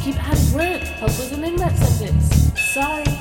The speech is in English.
keep hard work. Help with an in that sentence. Sorry.